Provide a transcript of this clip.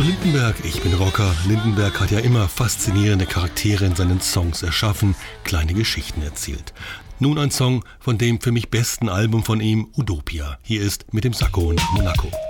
Udo Lindenberg, ich bin Rocker. Lindenberg hat ja immer faszinierende Charaktere in seinen Songs erschaffen, kleine Geschichten erzählt. Nun ein Song von dem für mich besten Album von ihm, Utopia. Hier ist Mit dem Sakko nach Monaco.